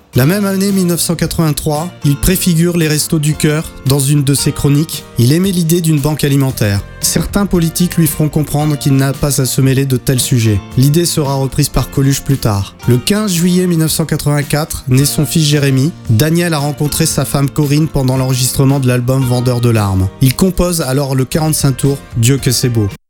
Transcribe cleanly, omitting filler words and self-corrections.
La même année 1983, il préfigure les Restos du Cœur dans une de ses chroniques. Il émet l'idée d'une banque alimentaire. Certains politiques lui feront comprendre qu'il n'a pas à se mêler de tels sujets. L'idée sera reprise par Coluche plus tard. Le 15 juillet 1984, naît son fils Jérémy. Daniel a rencontré sa femme Corinne pendant l'enregistrement de l'album Vendeur de larmes. Il compose alors le 45 tours Dieu que c'est beau.